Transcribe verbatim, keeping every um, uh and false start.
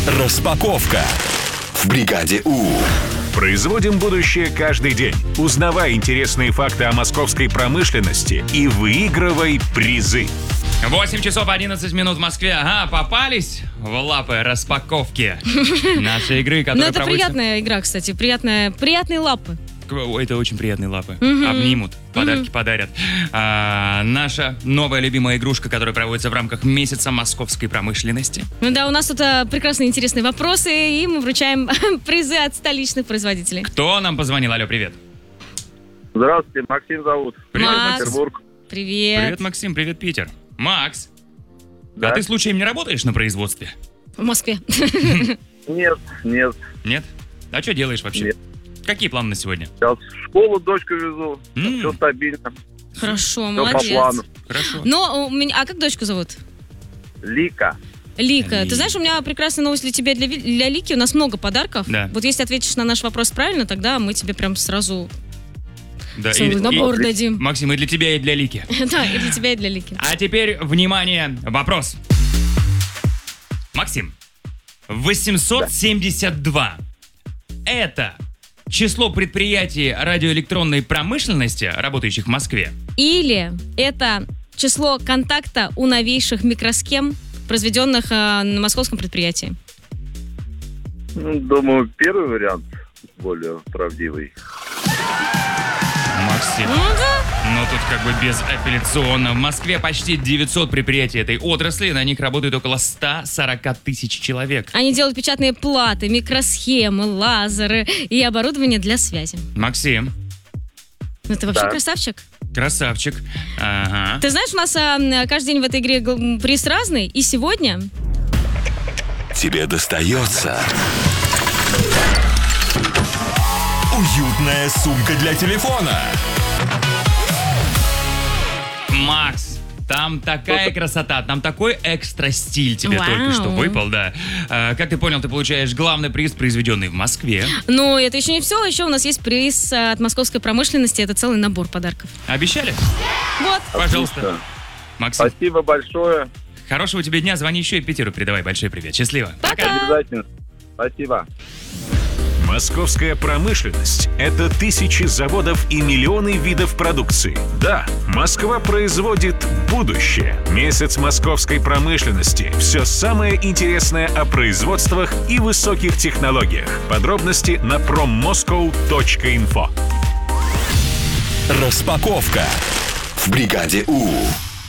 Распаковка в бригаде У. Производим будущее каждый день. Узнавай интересные факты о московской промышленности и выигрывай призы. восемь часов одиннадцать минут в Москве. Ага, попались в лапы распаковки нашей игры, Ну, которая это проводится... приятная игра, кстати. Приятная, приятные лапы. Это очень приятные лапы. Мгм. Обнимут, подарки Мгм. подарят. А, наша новая любимая игрушка, которая проводится в рамках месяца московской промышленности. Ну да, у нас тут а, прекрасные интересные вопросы, и мы вручаем призы от столичных производителей. Кто нам позвонил? Алло, привет. Здравствуйте, Максим зовут. Привет, Макс. Петербург. Привет. Привет, Максим, привет, Питер. Макс, Да. а ты случаем не работаешь на производстве? В Москве. Нет, нет. Нет? А что делаешь вообще? Нет. Какие планы на сегодня? Сейчас в школу дочку везу. М. Все стабильно. Хорошо, Все по молодец. плану. Хорошо. Но у меня... А как дочку зовут? Лика. Лика. Ли. Ты знаешь, у меня прекрасная новость для тебя, для, Ви- для Лики. У нас много подарков. Да. Вот если ответишь на наш вопрос правильно, тогда мы тебе прям сразу Да, целый и- набор и- дадим. Максим, и для тебя, и для Лики. Да, и для тебя, и для Лики. А теперь, внимание, вопрос. Максим, восемьсот семьдесят два. Это число предприятий радиоэлектронной промышленности, работающих в Москве? Или это число контакта у новейших микросхем, произведенных э, на московском предприятии. Ну, думаю, первый вариант более правдивый. Максим, Ну да. ну тут как бы безапелляционно. В Москве почти девятьсот предприятий этой отрасли, на них работает около ста сорока тысяч человек. Они делают печатные платы, микросхемы, лазеры и оборудование для связи. Максим, Ну ты вообще Да. красавчик. красавчик. Ага. Ты знаешь, у нас а, каждый день в этой игре г- приз разный, и сегодня... Тебе достается уютная сумка для телефона. Макс, там такая красота, там такой экстра стиль тебе Вау. только что выпал, да. А, как ты понял, ты получаешь главный приз, произведенный в Москве. Но это еще не все, еще у нас есть приз а, от московской промышленности, это целый набор подарков. Обещали? Вот. Пожалуйста. Отлично. Максим, Спасибо большое. хорошего тебе дня, звони еще и Питеру передавай большой привет. Счастливо. Пока. Обязательно. Спасибо. Московская промышленность – это тысячи заводов и миллионы видов продукции. Да, Москва производит будущее. Месяц московской промышленности. Все самое интересное о производствах и высоких технологиях. Подробности на проммоскоу точка инфо. Распаковка в бригаде У.